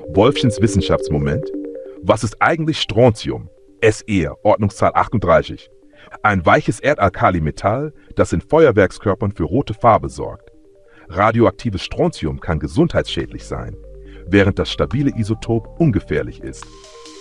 Wolfchens Wissenschaftsmoment. Was ist eigentlich Strontium? SE, Ordnungszahl 38. Ein weiches Erdalkalimetall, das in Feuerwerkskörpern für rote Farbe sorgt. Radioaktives Strontium kann gesundheitsschädlich sein, während das stabile Isotop ungefährlich ist.